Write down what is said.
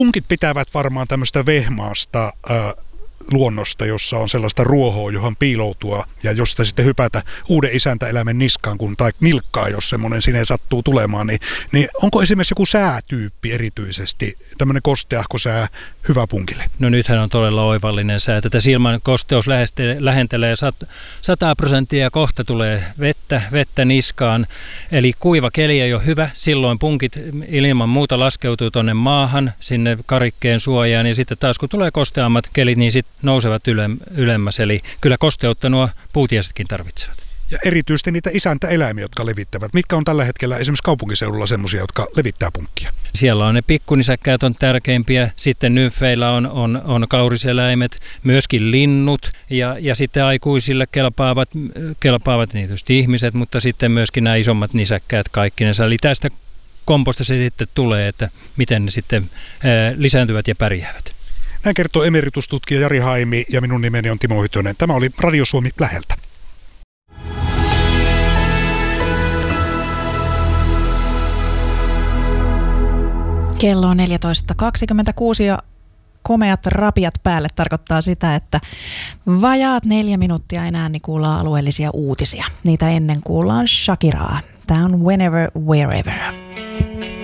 Punkit pitävät varmaan tämmöistä vehmaasta luonnosta, jossa on sellaista ruohoa, johon piiloutua ja josta sitten hypätä uuden isäntäeläimen niskaan tai nilkkaa, jos semmoinen sinne sattuu tulemaan. Niin onko esimerkiksi joku säätyyppi erityisesti, tämmöinen kosteahko sää, hyvä punkille? No nythän on todella oivallinen sää. Tätä silmän kosteus lähentelee 100% ja kohta tulee vettä niskaan. Eli kuiva keli ei ole hyvä. Silloin punkit ilman muuta laskeutuu tuonne maahan, sinne karikkeen suojaan. Ja sitten taas kun tulee kosteammat kelit, niin sitten nousevat ylemmäs. Eli kyllä kosteutta nuo puutiaisetkin tarvitsevat. Ja erityisesti niitä isäntäeläimiä, jotka levittävät. Mitkä on tällä hetkellä esimerkiksi kaupunkiseudulla semmoisia, jotka levittää punkkia? Siellä on ne pikkunisäkkäät on tärkeimpiä. Sitten nymfeillä on kauriseläimet, myöskin linnut ja sitten aikuisille kelpaavat tietysti ihmiset, mutta sitten myöskin nämä isommat nisäkkäät kaikkinensa. Eli tästä komposta se sitten tulee, että miten ne sitten lisääntyvät ja pärjäävät. Näin kertoo emeritustutkija Jari Haimi ja minun nimeni on Timo Hytönen. Tämä oli Radio Suomi läheltä. Kello on 14.26 ja komeat rapiat päälle tarkoittaa sitä, että vajaat 4 minuuttia enää niin kuullaan alueellisia uutisia. Niitä ennen kuullaan Shakiraa. Tämä on Whenever, Wherever.